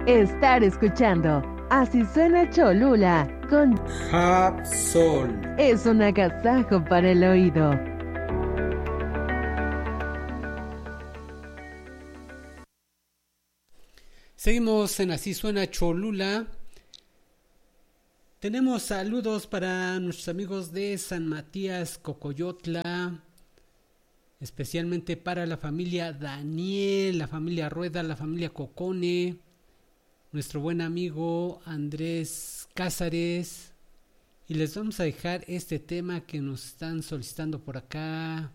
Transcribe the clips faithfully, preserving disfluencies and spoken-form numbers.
estar escuchando Así Suena Cholula con Hapsol. Es un agasajo para el oído. Seguimos en Así Suena Cholula. Tenemos saludos para nuestros amigos de San Matías, Cocoyotla, especialmente para la familia Daniel, la familia Rueda, la familia Cocone, nuestro buen amigo Andrés Cázares. Y les vamos a dejar este tema que nos están solicitando por acá,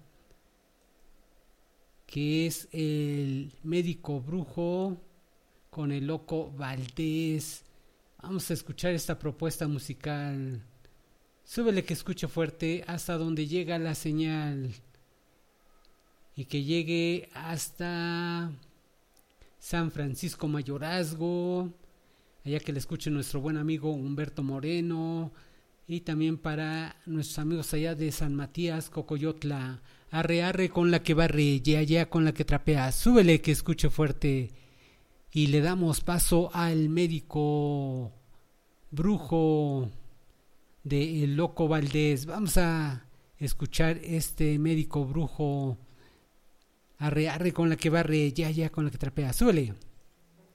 que es el médico brujo con el loco Valdés. Vamos a escuchar esta propuesta musical. Súbele que escuche fuerte hasta donde llega la señal. Y que llegue hasta San Francisco Mayorazgo. Allá que le escuche nuestro buen amigo Humberto Moreno. Y también para nuestros amigos allá de San Matías, Cocoyotla. Arre, arre con la que barre, ya, ya con la que trapea. Súbele que escuche fuerte. Y le damos paso al médico brujo de El Loco Valdés. Vamos a escuchar este médico brujo. Arre, arre con la que barre, ya, ya con la que trapea. Súbele.